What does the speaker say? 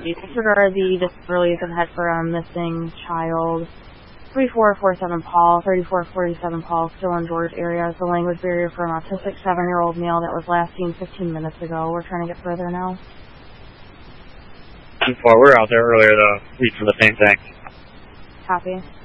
Disregard the disabilities of head for a missing child. 3447 Paul, 3447 Paul, still in George area. It's a language barrier for an autistic 7-year-old male that was last seen 15 minutes ago. We're trying to get further now. 10-4, we were out there earlier the week for the same thing. Copy.